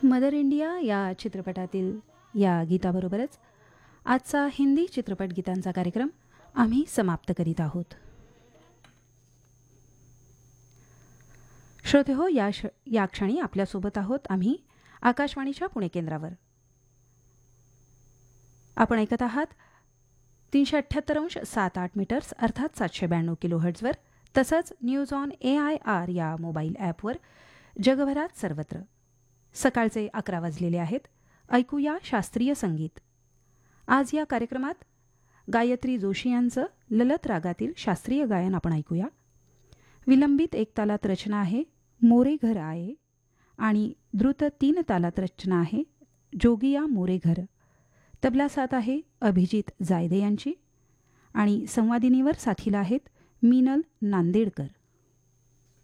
Mother India या चित्रपटातील या गीताबरोबरच आजचा हिंदी चित्रपट गीतांचा कार्यक्रम आम्ही समाप्त करीत आहोत. श्रोते हो, या क्षणी आपल्यासोबत आहोत आम्ही आकाशवाणीच्या पुणे केंद्रावर. आपण ऐकत आहात 378.78 मीटर्स अर्थात 792 किलोहर्ट्झवर, तसंच न्यूज ऑन AIR या मोबाईल ॲपवर जगभरात सर्वत्र. सकाळचे 11 वाजलेले आहेत. ऐकूया शास्त्रीय संगीत. आज या कार्यक्रमात गायत्री जोशी यांचं ललत रागातील शास्त्रीय गायन आपण ऐकूया. विलंबित एक तालात रचना आहे मोरे घर आये आणि द्रुत 3 तालात रचना आहे जोगिया मोरे घर. तबला साथ आहे अभिजित जायदे यांची आणि संवादिनीवर साथीला आहेत मीनल नांदेडकर.